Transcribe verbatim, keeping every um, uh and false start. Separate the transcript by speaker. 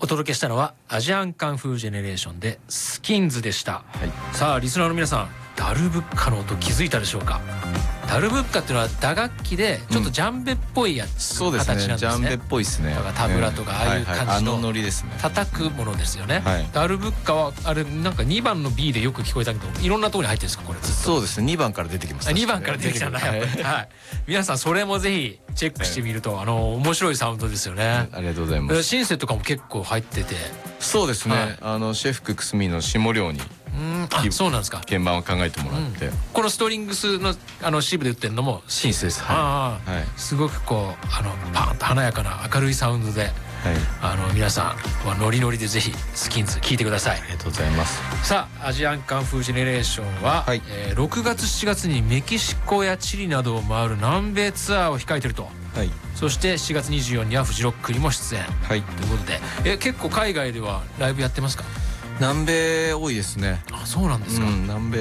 Speaker 1: お届けしたのはアジアンカンフージェネレーションでスキンズでした、
Speaker 2: はい、
Speaker 1: さあリスナーの皆さん、ダルブッカの音気づいたでしょうか。ダルブッカっていうのは打楽器でちょっとジャンベっぽいやつ、うん、形なんですね。
Speaker 2: ジャンベっぽいですね。
Speaker 1: だからタブラとかああいう感じの、
Speaker 2: はいはい、あのノリですね。
Speaker 1: 叩くものですよね、
Speaker 2: はい、
Speaker 1: ダルブッカはあれなんかにばんの ビー でよく聞こえたけど、いろんなところに入ってるんですかこれずっと。
Speaker 2: そうですね、にばんから出てきます、ね、
Speaker 1: にばんから出てきたんだやっぱり、はい、皆さんそれもぜひチェックしてみると、はい、あの面白いサウンドですよね。
Speaker 2: ありがとうございます。
Speaker 1: シンセとかも結構入ってて。
Speaker 2: そうですね、
Speaker 1: はい、
Speaker 2: あのシェフククスミの下寮に
Speaker 1: うん、あ、そうなんですか。
Speaker 2: 鍵盤を考えてもらって、うん、
Speaker 1: このストリングスのあの支部で売ってるのも
Speaker 2: シンセです。
Speaker 1: はい、はい、すごくこうあのパーンと華やかな明るいサウンドで、はい、あの皆さんはノリノリでぜひスキンズ聴いてください。
Speaker 2: ありがとうございます。
Speaker 1: さあアジアンカンフージェネレーションは、はい、えー、ろくがつしちがつにメキシコやチリなどを回る南米ツアーを控えていると、はい、そしてしがつにじゅうよっかにはフジロックにも出演、はい、ということで、え結構海外ではライブやってますか。
Speaker 2: 南米多いですね。
Speaker 1: あ、そうなんですか、
Speaker 2: うん、南米